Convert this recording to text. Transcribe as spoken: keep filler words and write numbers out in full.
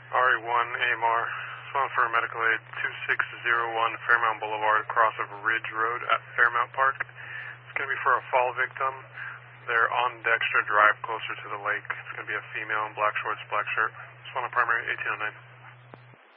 R E one A M R. Phone for medical aid two six zero one Fairmount Boulevard, across of Ridge Road at Fairmount Park. It's going to be for a fall victim. They're on Dexter Drive, closer to the lake. It's going to be a female in black shorts, black shirt. Just want a primary eighteen oh nine.